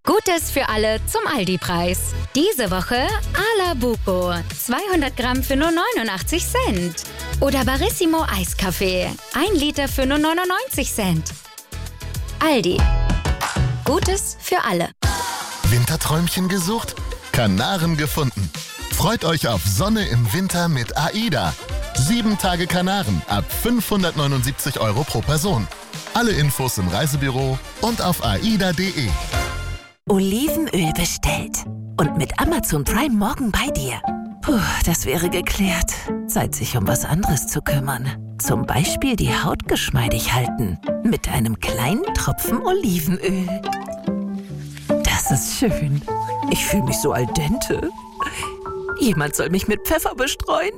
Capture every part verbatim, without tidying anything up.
Gutes für alle zum Aldi-Preis. Diese Woche Ala Buco, zweihundert Gramm für nur neunundachtzig Cent. Oder Barissimo Eiskaffee, ein Liter für nur neunundneunzig Cent. Aldi. Gutes für alle. Winterträumchen gesucht? Kanaren gefunden. Freut euch auf Sonne im Winter mit AIDA. Sieben Tage Kanaren ab fünfhundertneunundsiebzig Euro pro Person. Alle Infos im Reisebüro und auf aida punkt de. Olivenöl bestellt. Und mit Amazon Prime morgen bei dir. Puh, das wäre geklärt. Zeit, sich um was anderes zu kümmern. Zum Beispiel die Haut geschmeidig halten. Mit einem kleinen Tropfen Olivenöl. Das ist schön. Ich fühle mich so al dente. Jemand soll mich mit Pfeffer bestreuen.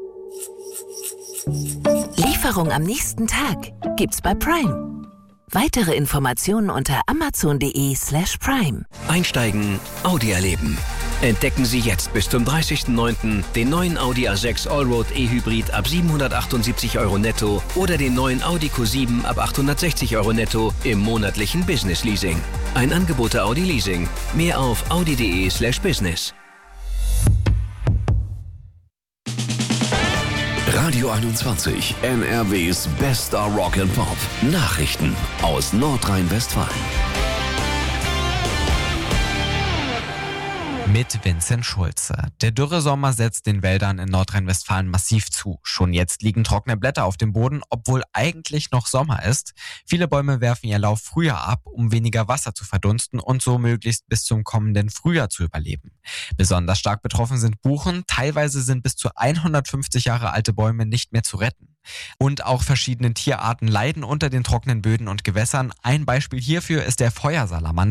Lieferung am nächsten Tag gibt's bei Prime. Weitere Informationen unter amazon punkt de slash prime. Einsteigen, Audi erleben. Entdecken Sie jetzt bis zum dreißigsten neunten den neuen Audi A sechs Allroad E-Hybrid ab siebenhundertachtundsiebzig Euro netto oder den neuen Audi Q sieben ab achthundertsechzig Euro netto im monatlichen Business Leasing. Ein Angebot der Audi Leasing. Mehr auf audi punkt de slash business. Radio einundzwanzig, N R Ws bester Rock and Pop. Nachrichten aus Nordrhein-Westfalen. Mit Vincent Schulze. Der Dürresommer setzt den Wäldern in Nordrhein-Westfalen massiv zu. Schon jetzt liegen trockene Blätter auf dem Boden, obwohl eigentlich noch Sommer ist. Viele Bäume werfen ihr Laub früher ab, um weniger Wasser zu verdunsten und so möglichst bis zum kommenden Frühjahr zu überleben. Besonders stark betroffen sind Buchen. Teilweise sind bis zu hundertfünfzig Jahre alte Bäume nicht mehr zu retten. Und auch verschiedene Tierarten leiden unter den trockenen Böden und Gewässern. Ein Beispiel hierfür ist der Feuersalamander.